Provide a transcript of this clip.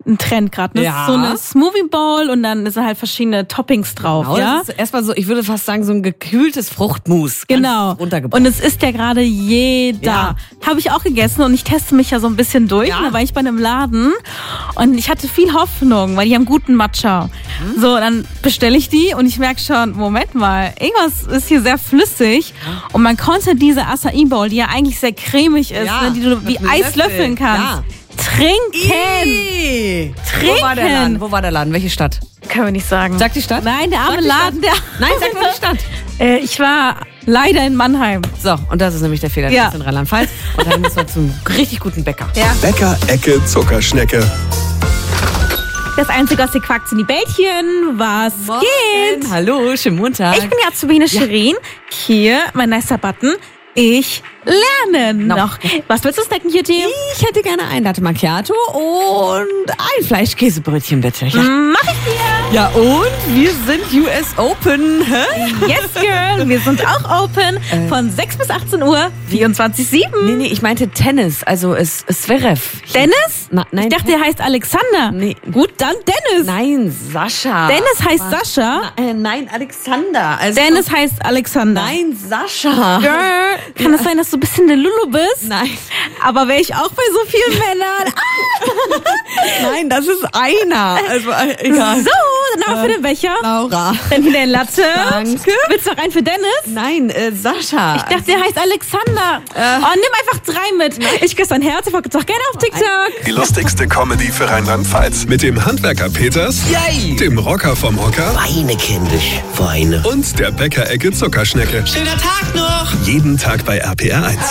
ein Trend gerade. Ne? Ja. So eine Smoothie Bowl und dann sind halt verschiedene Toppings drauf. Genau, ja? das ist erstmal so, ich würde fast sagen, so ein gekühltes Fruchtmus. Genau. Und es isst ja gerade jeder. Ja. Habe ich auch gegessen und ich teste mich ja so ein bisschen durch. Ja. Da war ich bei einem Laden und ich hatte viel Hoffnung, weil die haben guten Matcha. So, dann bestelle ich die und ich merke schon, Moment mal, irgendwas ist hier sehr flüssig. Und man konnte diese Acai Bowl, die ja eigentlich sehr cremig ist, Ja, ne, die du mit wie einem Eis Löffel. löffeln kannst. Ja. Trinken! Wo war der Laden? Wo war der Laden? Welche Stadt? Können wir nicht sagen. Sag die Stadt? Nein, der arme Sag die Laden, der. Nein, sag nur die Stadt. Ich war leider in Mannheim. So, und das ist nämlich der Fehler. Ja. Das ist in Rheinland-Pfalz. Und dann müssen wir zum richtig guten Bäcker. Ja. Bäcker-Ecke Zuckerschnecke. Das Einzige, was hier quackt, sind die Bällchen. Was geht? Hallo, schönen Montag. Ich bin die Azubine Shirin. Hier, mein nicer Button. Ich lerne noch. Was willst du snacken, Cutie? Ich hätte gerne ein Latte Macchiato und ein Fleischkäsebrötchen, bitte. Ja. Mach ich dir. Ja, und wir sind US Open. Hä? Yes, girl. Wir sind auch open von 6 bis 18 Uhr, 24/7. Nee, ich meinte Tennis, also Zverev. Dennis? Nein. Ich dachte, der heißt Alexander. Nee. Gut, dann Dennis. Nein, Sascha. Dennis heißt Sascha. Nein, Alexander. Also Dennis heißt Alexander. Nein, Sascha. Girl, kann es sein, dass du ein bisschen der Lulu bist? Nein. Aber wäre ich auch bei so vielen Männern. Nein, das ist einer. Also, egal. So, dann haben wir für den Becher. Laura. Dann wieder ein Latte. Danke. Willst du noch einen für Dennis? Nein, Sascha. Ich dachte, der heißt Alexander. Nimm einfach 3 mit. Ich küsse dein Herz. Ich folge uns auch gerne auf TikTok. Die lustigste Comedy für Rheinland-Pfalz. Mit dem Handwerker Peters, Yay! dem Rocker vom Hocker Weine, kindisch, Weine. und der Bäcker-Ecke Zuckerschnecke. Schöner Tag noch! Jeden Tag bei RPR 1.